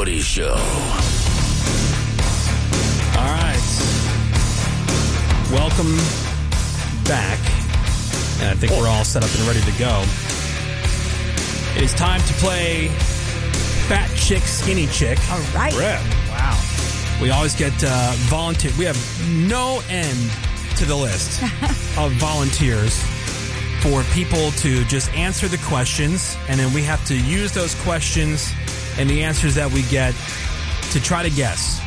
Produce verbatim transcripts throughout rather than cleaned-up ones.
Woody Show. All right. Welcome back. And I think we're all set up and ready to go. It is time to play Fat Chick, Skinny Chick. All right. Rip. Wow. We always get uh, volunteer. We have no end to the list of volunteers for people to just answer the questions, and then we have to use those questions and the answers that we get to try to guess.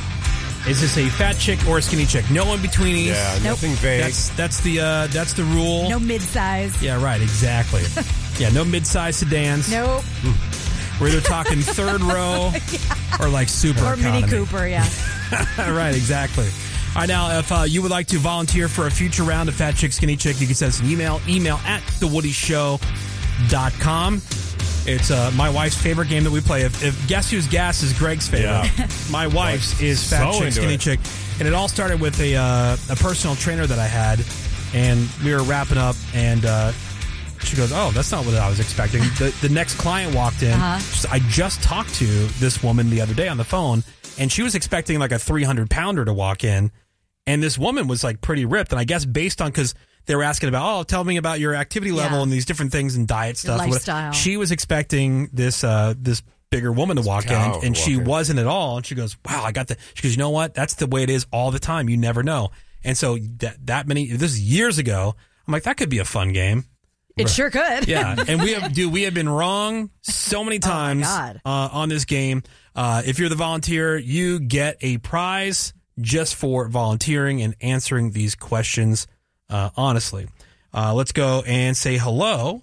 Is this a fat chick or a skinny chick? No in-betweenies. Yeah, nothing nope. vague. That's, that's, the, uh, that's the rule. No mid-size. Yeah, right, exactly. Yeah, no mid-size sedans. Nope. We're either talking third row yeah. or like super Or economy. Mini Cooper, yeah. Right, exactly. All right, now, if uh, you would like to volunteer for a future round of Fat Chick, Skinny Chick, you can send us an email, email at the woody show dot com. It's uh, my wife's favorite game that we play. If, if Guess Who's Gas is Greg's favorite, yeah. my wife's is Fat so Chick, Skinny it. Chick. And it all started with a uh, a personal trainer that I had, and we were wrapping up, and uh, she goes, oh, that's not what I was expecting. The, the next client walked in. Uh-huh. She said, I just talked to this woman the other day on the phone, and she was expecting like a three hundred pounder to walk in. And this woman was like pretty ripped. And I guess based on, because they were asking about, oh, tell me about your activity level yeah. and these different things and diet your stuff. Lifestyle. She was expecting this uh, this bigger woman to walk in, and she in. wasn't at all. And she goes, wow, I got the, she goes, you know what? That's the way it is all the time. You never know. And so that, that many, this is years ago. I'm like, that could be a fun game. It sure could. Yeah. And we have, dude, we have been wrong so many times oh my God. Uh, on this game. Uh, if you're the volunteer, you get a prize just for volunteering and answering these questions uh, honestly. Uh, let's go and say hello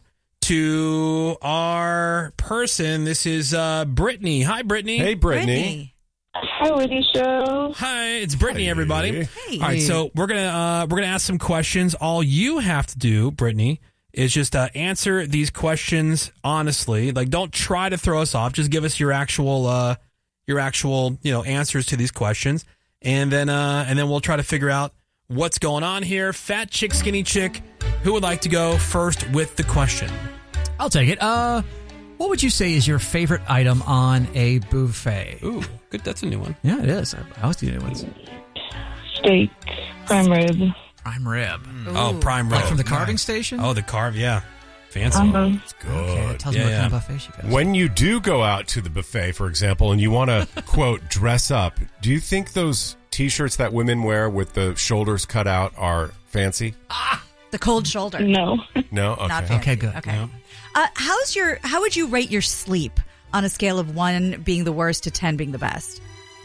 to our person. This is uh, Brittany. Hi, Brittany. Hey, Brittany. Brittany. Hi, Woody Show. Hi, it's Brittany, everybody. Hey. All right, so we're gonna uh, we're gonna ask some questions. All you have to do, Brittany, is just uh, answer these questions honestly. Like, don't try to throw us off. Just give us your actual uh, your actual you know answers to these questions. And then, uh, and then we'll try to figure out what's going on here. Fat chick, skinny chick. Who would like to go first with the question? I'll take it. Uh, what would you say is your favorite item on a buffet? Ooh, good. That's a new one. Yeah, it is. I, I always do new ones. Steak, prime rib. Prime rib. Ooh. Oh, prime rib. Like from the carving nice. station? Oh, the carve. Yeah, fancy. Uh-huh. That's good. Okay, that tells yeah, me what yeah. kind of buffet she goes. When you do go out to the buffet, for example, and you want to, quote, dress up, do you think those T-shirts that women wear with the shoulders cut out are fancy? Ah, the cold shoulder. No. No? Okay. Not fancy. Okay, good. Okay. No. Uh, how's your? How would you rate your sleep on a scale of one being the worst to ten being the best?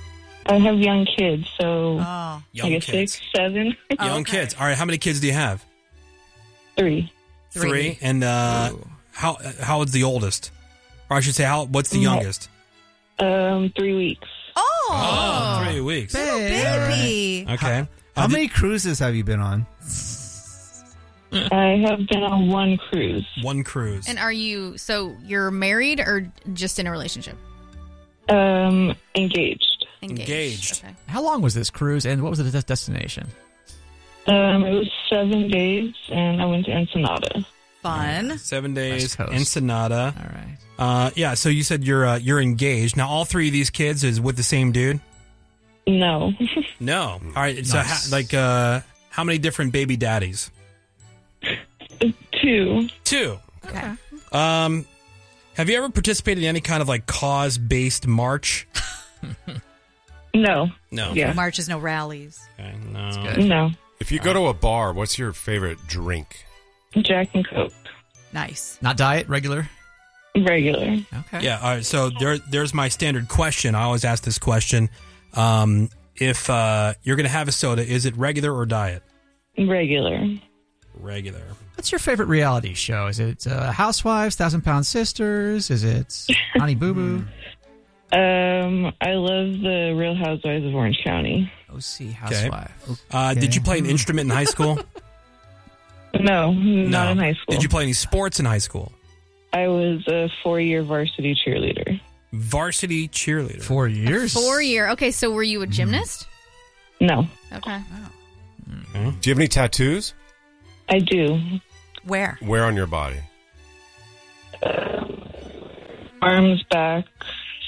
I have young kids, so Oh, Young I guess kids. six, seven, Young okay. kids. All right, how many kids do you have? three. Three. And uh, how how is the oldest? Or I should say, how? What's the My- youngest? Um, three weeks. Oh, Oh, three weeks. little baby. Okay. How Uh, many cruises have you been on? I have been on one cruise. did- One cruise. And are you, so you're married or just in a relationship? Um, engaged. Engaged. Okay. How long was this cruise, and what was the de- destination? Um, it was seven days, and I went to Ensenada. Fun. Seven days. West Coast. Ensenada. All right. Uh, yeah. So you said you're uh, you're engaged now. All three of these kids is with the same dude. No. No. All right. So Nice. ha- like, uh, how many different baby daddies? Two. Two. Okay. Um, have you ever participated in any kind of like cause-based march? No. No. Yeah. Marches, no rallies. Okay, no. good. No. If you go to a bar, what's your favorite drink? Jack and Coke. Nice. Not diet, regular? Regular. Okay. Yeah. All right. So there, there's my standard question. I always ask this question. Um, if uh, you're going to have a soda, is it regular or diet? Regular. Regular. What's your favorite reality show? Is it uh, Housewives, Thousand Pound Sisters? Is it Honey Boo Boo? Um, I love the Real Housewives of Orange County. O C Housewife. Uh, Did you play an instrument in high school? No, not No. in high school. Did you play any sports in high school? I was a four-year varsity cheerleader. Varsity cheerleader. Four years? Four year. Okay, so were you a gymnast? No, Okay. Do you have any tattoos? I do. Where? Where on your body? Arms, back,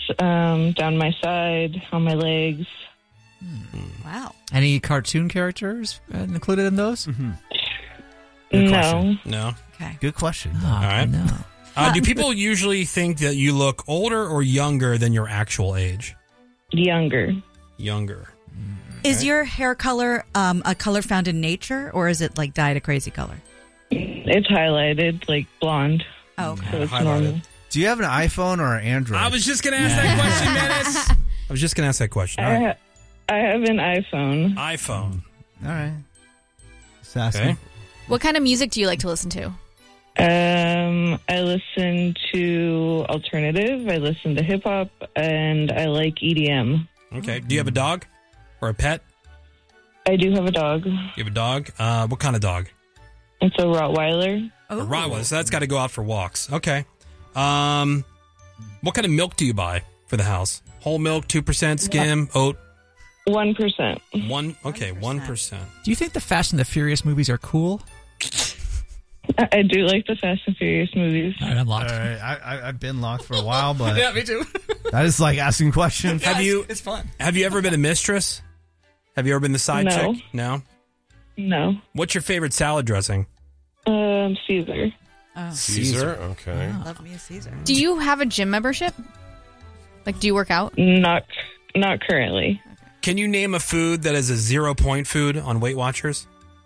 um, down my side, on my legs. Wow. Any cartoon characters uh, included in those? Mm-hmm. No. question. No. Okay. Good question. Oh, All right. No. Uh, do people usually think that you look older or younger than your actual age? Younger. Younger. Is your hair color um, a color found in nature, or is it like dyed a crazy color? It's highlighted, like blonde. Oh, okay. So it's Highlighted. normal. Do you have an iPhone or an Android? I was just going to ask that question, Menace. I was just going to ask that question. All I, right. ha- I have an iPhone. iPhone. All right. Just asking. Okay. What kind of music do you like to listen to? Um, I listen to alternative. I listen to hip hop, and I like E D M. Okay. Do you have a dog or a pet? I do have a dog. You have a dog? Uh, what kind of dog? It's a Rottweiler. Oh. A Rottweiler. So that's got to go out for walks. Okay. Um, what kind of milk do you buy for the house? Whole milk, two percent, skim, oat? One percent. One. Okay, one percent. Do you think the Fast and the Furious movies are cool? I do like the Fast and Furious movies. All right, I'm locked. All right. I, I, I've been locked for a while, but Yeah, me too. that is like asking questions. Have you It's fun. have you ever been a mistress? Have you ever been the side No. chick? No. No. What's your favorite salad dressing? Um, Caesar. Oh. Caesar. Okay. Love me a Caesar. Do you have a gym membership? Like, do you work out? Not, not currently. Can you name a food that is a zero point food on Weight Watchers?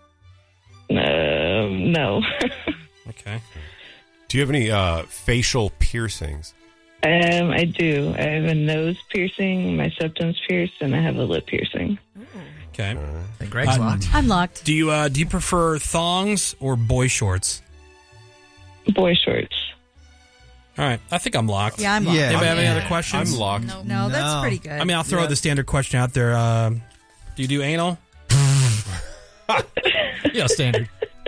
Um, no. Okay. Do you have any uh, facial piercings? um, I do. I have a nose piercing, my septum's pierced, and I have a lip piercing. Okay. And Greg's Uh, locked. I'm locked. Do you uh, do you prefer thongs or boy shorts? Boy shorts. All right. I think I'm locked. Yeah, I'm locked. Yeah. Anybody have any Yeah. other questions? I'm locked. No. No, that's No. pretty good. I mean, I'll throw Yeah. the standard question out there. Uh, do you do anal? Yeah, standard.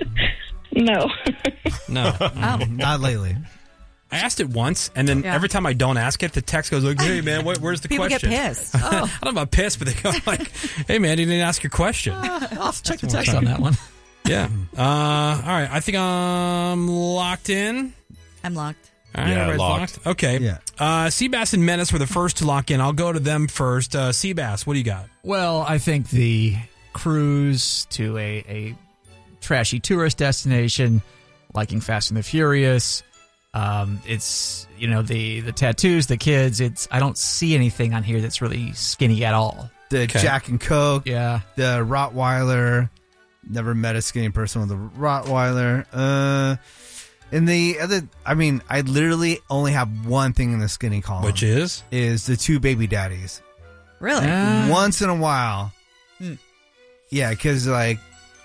No. No. oh. Not lately. I asked it once, and then Yeah. every time I don't ask it, the text goes like, "Hey man, what, where's the People question?" get pissed. Oh. I don't know about pissed, but they go like, "Hey man, you didn't ask your question." I'll check the text on that one. Yeah. Uh, all right. I think I'm locked in. I'm locked. All right, Yeah, everybody's locked. Okay. Yeah. Uh, Seabass and Menace were the first to lock in. I'll go to them first. Uh, Seabass, what do you got? Well, I think the cruise to a, a trashy tourist destination, liking Fast and the Furious. Um, it's, you know, the, the tattoos, the kids. It's I don't see anything on here that's really skinny at all. The Okay. Jack and Coke, Yeah. the Rottweiler. Never met a skinny person with a Rottweiler. Uh, and the other, I mean, I literally only have one thing in the skinny column, Which is? is the two baby daddies. Really? Uh, Once in a while, Hmm. yeah, because like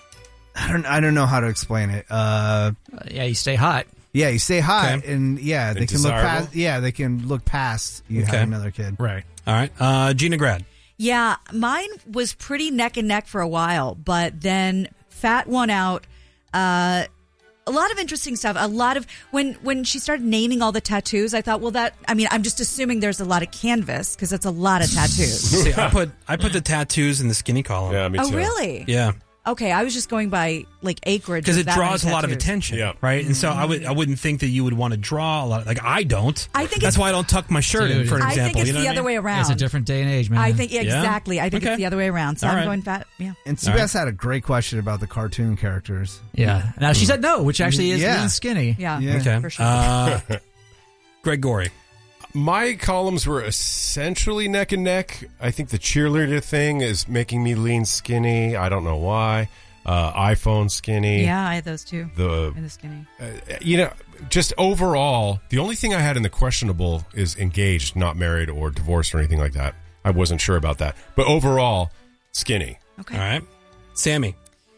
I don't, I don't know how to explain it. Uh, yeah, you stay hot. yeah, you stay hot, Okay. and yeah, they And can look desirable. past. Yeah, they can look past you Okay. have another kid. Right. All right. Uh, Gina Grad. Yeah, mine was pretty neck and neck for a while, but then Fat won out. Uh, a lot of interesting stuff. A lot of when when she started naming all the tattoos, I thought, well, that I mean, I'm just assuming there's a lot of canvas because it's a lot of tattoos. See, I put I put the tattoos in the skinny column. Yeah, me too. Oh, really? Yeah. Okay, I was just going by like acreage Because of it that many draws a lot of tattoos. attention, Yeah. right? And so I would I wouldn't think that you would want to draw a lot. Of, like I don't. I think that's it's- why I don't tuck my shirt in, Dude, for I I example. think it's you know the what I other mean? way around. It's a different day and age, man. I think yeah, Yeah? exactly. I think Okay. it's the other way around. So All I'm right. going Fat. Yeah. And All Seabass had a great question about the cartoon characters. Yeah. Now she said no, which actually is Yeah. lean skinny. Yeah. Yeah. Okay. For sure. Uh, Greg Gorey. My columns were essentially neck and neck. I think the cheerleader thing is making me lean skinny. I don't know why. Uh, iPhone skinny. Yeah, I had those too. The In the skinny. uh, you know, just overall, the only thing I had in the questionable is engaged, not married or divorced or anything like that. I wasn't sure about that, but overall, skinny. Okay. All right. Sammy.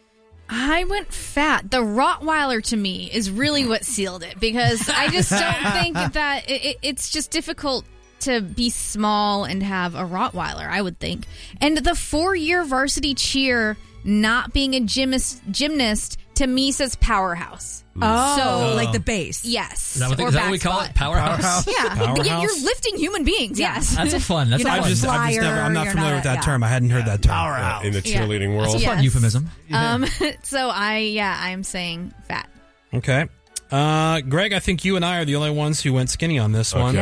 I went fat. The Rottweiler to me is really what sealed it because I just don't think that it, it, it's just difficult to be small and have a Rottweiler, I would think. And the four-year varsity cheer not being a gymnast, gymnast to me says powerhouse. Oh, So- like the base. Yes. Is that what, they, or is that what back we call squat. it? Powerhouse? Powerhouse. Yeah. Powerhouse? Yeah, you're lifting human beings. Yeah. Yes. That's a fun. That's You're a not fun. I've just, I've just flyer, never, I'm not you're familiar not- with that yeah. term. I hadn't heard that term. Powerhouse. in the Yeah. cheerleading That's world. a fun Yes. euphemism. Um. So I yeah I'm saying fat. Okay. Uh, Greg, I think you and I are the only ones who went skinny on this one. Okay.